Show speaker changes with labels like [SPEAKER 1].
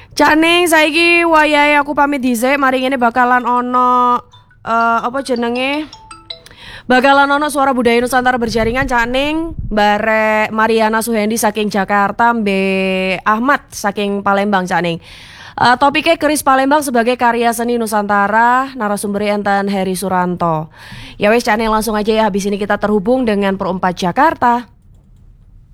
[SPEAKER 1] Cak Ning, saiki wayahe aku pamit dhisik, mari ngene bakalan ono apa jenenge? Bakalan ono suara budaya Nusantara berjaringan Cak Ning, barek Mariana Suhendi saking Jakarta, Mbe Ahmad saking Palembang Cak Ning. Topiknya Keris Palembang sebagai karya seni Nusantara, narasumber enten Heri Suranto. Ya wes Cak Ning langsung aja ya, habis ini kita terhubung dengan Perempat Jakarta.